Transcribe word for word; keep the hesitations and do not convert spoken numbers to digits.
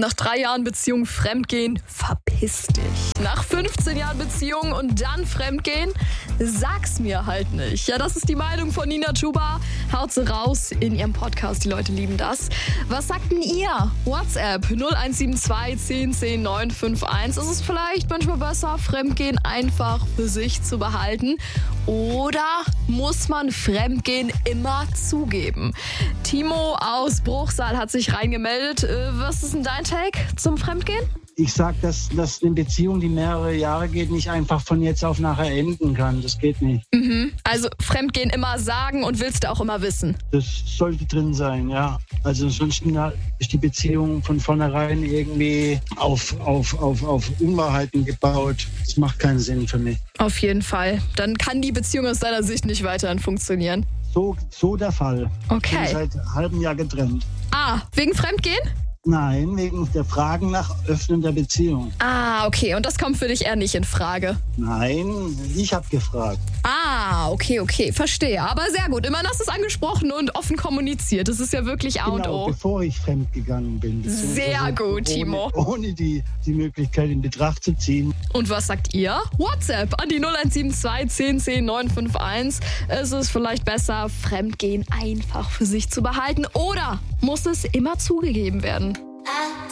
Nach drei Jahren Beziehung fremdgehen, verpiss dich. Nach fünfzehn Jahren Beziehung und dann fremdgehen, sag's mir halt nicht. Ja, das ist die Meinung von Nina Chuba. Haut sie raus in ihrem Podcast. Die Leute lieben das. Was sagt denn ihr? WhatsApp null eins sieben zwei zehn zehn neun fünf eins. Ist es vielleicht manchmal besser, Fremdgehen einfach für sich zu behalten? Oder muss man Fremdgehen immer zugeben? Timo aus Bruchsal hat sich reingemeldet. Was ist denn dein Take zum Fremdgehen? Ich sag, dass, dass eine Beziehung, die mehrere Jahre geht, nicht einfach von jetzt auf nachher enden kann. Das geht nicht. Mhm. Also Fremdgehen immer sagen und willst du auch immer wissen? Das sollte drin sein, ja. Also sonst ist die Beziehung von vornherein irgendwie auf, auf, auf, auf Unwahrheiten gebaut. Das macht keinen Sinn für mich. Auf jeden Fall. Dann kann die Beziehung aus deiner Sicht nicht weiterhin funktionieren. So, so der Fall. Okay. Ich bin seit einem halben Jahr getrennt. Ah, wegen Fremdgehen? Nein, wegen der Fragen nach Öffnen der Beziehung. Ah, okay. Und das kommt für dich eher nicht in Frage? Nein, ich habe gefragt. Ah, okay, okay. Verstehe. Aber sehr gut. Immerhin hast du es angesprochen und offen kommuniziert. Das ist ja wirklich A und Genau, O. bevor ich fremdgegangen bin. Sehr also gut, ohne, Timo. Ohne die, die Möglichkeit in Betracht zu ziehen. Und was sagt ihr? WhatsApp an die null eins sieben zwei zehn zehn neun fünf eins. Ist es vielleicht besser, Fremdgehen einfach für sich zu behalten? Oder muss es immer zugegeben werden? I